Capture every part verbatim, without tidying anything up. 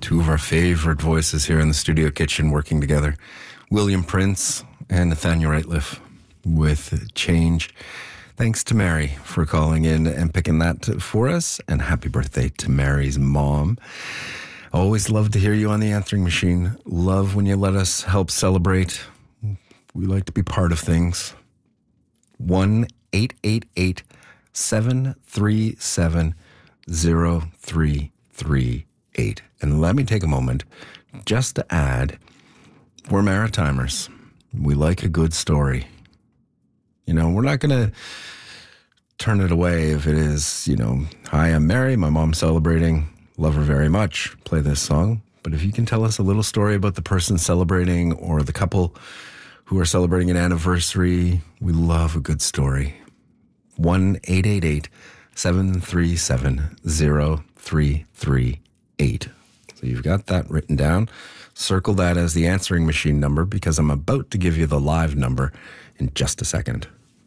Two of our favorite voices here in the studio kitchen working together. William Prince and Nathaniel Rateliff with Change. Thanks to Mary for calling in and picking that for us. And happy birthday to Mary's mom. Always love to hear you on the answering machine. Love when you let us help celebrate. We like to be part of things. one eight eight eight seven three seven zero three three eight. And let me take a moment just to add, we're Maritimers. We like a good story. You know, we're not going to turn it away if it is, you know, hi, I'm Mary, my mom's celebrating, love her very much, play this song. But if you can tell us a little story about the person celebrating or the couple who are celebrating an anniversary, we love a good story. one eight eight eight seven three seven zero three three eight. So you've got that written down. Circle that as the answering machine number because I'm about to give you the live number in just a second.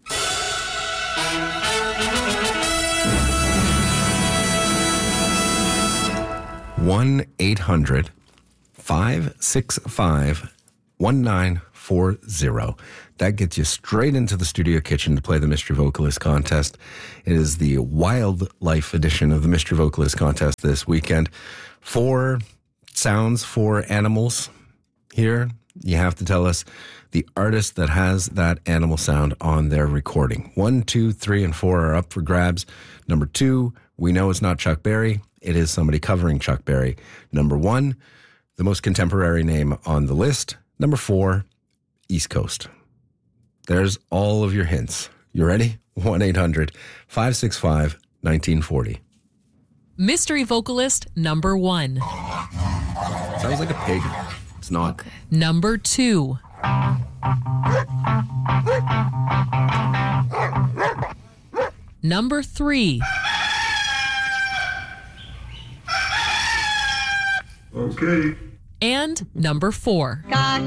one eight hundred five six five one nine four zero. That gets you straight into the studio kitchen to play the Mystery Vocalist Contest. It is the wildlife edition of the Mystery Vocalist Contest this weekend. Four sounds, four animals here. You have to tell us the artist that has that animal sound on their recording. One, two, three, and four are up for grabs. Number two, we know it's not Chuck Berry. It is somebody covering Chuck Berry. Number one, the most contemporary name on the list. Number four, East Coast. There's all of your hints. You ready? one eight hundred five six five one nine four zero. Mystery vocalist number one. Sounds like a pig. It's not. Okay. Number two. Number three. Okay. And number four.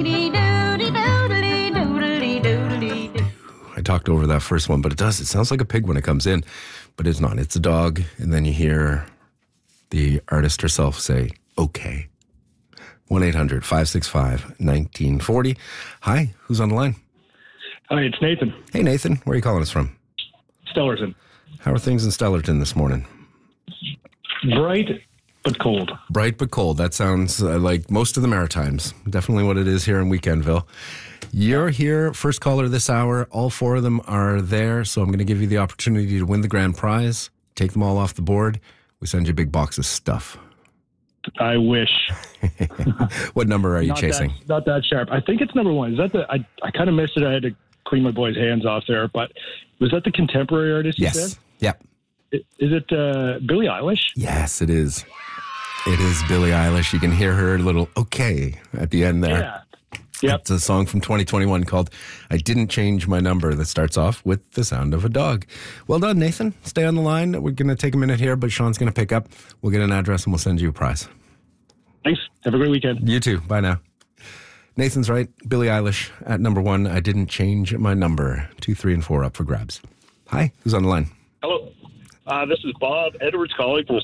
I talked over that first one, but it does. It sounds like a pig when it comes in, but it's not. It's a dog. And then you hear the artist herself say, okay. one eight hundred five six five one nine four zero. Hi, who's on the line? Hi, it's Nathan. Hey, Nathan. Where are you calling us from? Stellarton. How are things in Stellarton this morning? Bright, but cold. Bright but cold. That sounds uh, like most of the Maritimes. Definitely what it is here in Weekendville. You're here, first caller this hour. All four of them are there, so I'm going to give you the opportunity to win the grand prize. Take them all off the board. We send you a big box of stuff. I wish. What number are you not chasing? That, not that sharp. I think it's number one. Is that the? I, I kind of missed it. I had to clean my boy's hands off there. But was that the contemporary artist? Yes. You said? Yep. Is it uh, Billie Eilish? Yes, it is. It is Billie Eilish. You can hear her little okay at the end there. Yeah. Yep. It's a song from twenty twenty-one called I Didn't Change My Number that starts off with the sound of a dog. Well done, Nathan. Stay on the line. We're going to take a minute here, but Sean's going to pick up. We'll get an address and we'll send you a prize. Thanks. Have a great weekend. You too. Bye now. Nathan's right. Billie Eilish at number one. I Didn't Change My Number. Two, three, and four up for grabs. Hi. Who's on the line? Hello. Uh, this is Bob Edwards calling from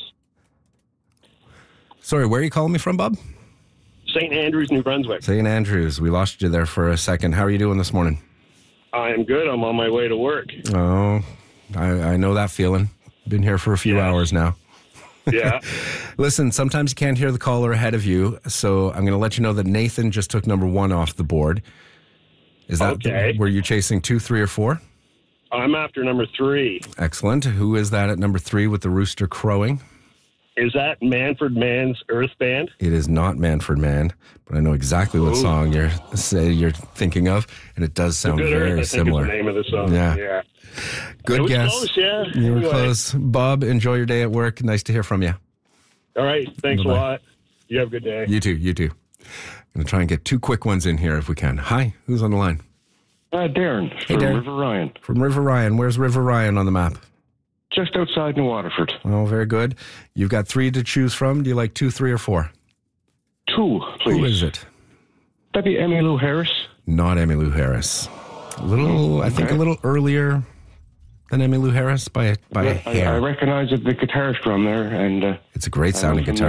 Sorry, where are you calling me from, Bob? Saint Andrews, New Brunswick. Saint Andrews. We lost you there for a second. How are you doing this morning? I am good. I'm on my way to work. Oh, I, I know that feeling. Been here for a few Yeah. hours now. Yeah. Listen, sometimes you can't hear the caller ahead of you, so I'm going to let you know that Nathan just took number one off the board. Is that Okay. were you chasing two, three, or four? I'm after number three. Excellent. Who is that at number three with the rooster crowing? Is that Manfred Mann's Earth Band? It is not Manfred Mann, but I know exactly what Ooh. song you're say you're thinking of, and it does sound Good very Earth, I think similar. is the name of the song. Yeah. Yeah. Good It was guess. close, yeah. You were Anyway. close. Bob, enjoy your day at work. Nice to hear from you. All right. Thanks Bye-bye. a lot. You have a good day. You too. You too. I'm going to try and get two quick ones in here if we can. Hi, who's on the line? Uh, Darren Hey, from Darren. River Ryan, From River Ryan. Where's River Ryan on the map? just outside New Waterford. Oh, very good. You've got three to choose from. Do you like two, three, or four? Two, please. Who is it? That'd be Emmylou Harris. Not Emmylou Harris. A little, I think, a Okay. little earlier than Emmylou Harris by a, by a I, hair. I recognize the guitar strum there, and uh, It's a great I sounding know from guitar.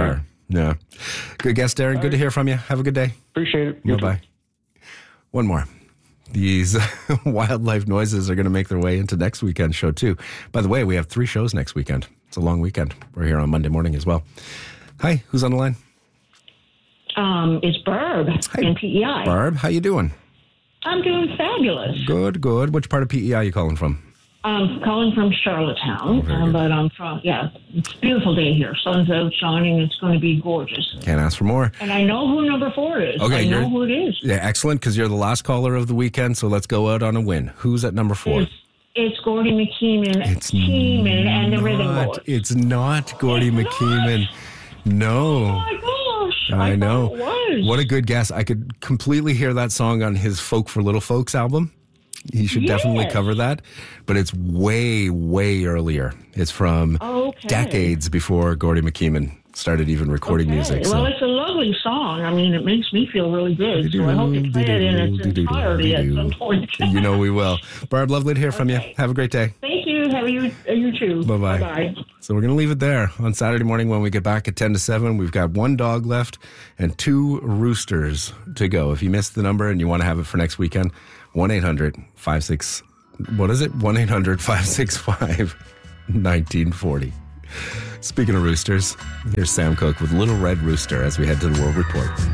Yeah. Good guess, Darren. Good to hear from you. Have a good day. Appreciate it. You too. Bye-bye. One more. These wildlife noises are going to make their way into next weekend's show, too. By the way, we have three shows next weekend. It's a long weekend. We're here on Monday morning as well. Hi, who's on the line? Um, it's Barb Hi, in P E I. Barb, how you doing? I'm doing fabulous. Good, good. Which part of P E I are you calling from? I'm calling from Charlottetown, Oh, very um, good. but I'm from, yeah, it's a beautiful day here. Sun's out shining. It's going to be gorgeous. Can't ask for more. And I know who number four is. Okay, I you're- know who it is. Yeah, excellent, because you're the last caller of the weekend, so let's go out on a win. Who's at number four? It's, it's Gordy McKeeman, It's Keeman, and the Rhythm not, Boys. It's not Gordy It's McKeeman. Oh No. my gosh. I, I know. thought it was. What a good guess. I could completely hear that song on his Folk for Little Folks album. He should definitely Yes. cover that. But it's way, way earlier. It's from Okay. decades before Gordy McKeeman started even recording Okay. music. Well, So. it's a lovely song. I mean, it makes me feel really good. So I hope you play it in its entirety at some point. You know we will. Barb, lovely to hear from you. Okay. Have a great day. Thank you. Have you, you too. Bye-bye. Bye-bye. So we're going to leave it there. On Saturday morning when we get back at ten to seven, we've got one dog left and two roosters to go. If you missed the number and you want to have it for next weekend, one eight hundred five six, what is it? one eight hundred five six five nineteen forty. Speaking of roosters, here's Sam Cooke with Little Red Rooster as we head to the World Report.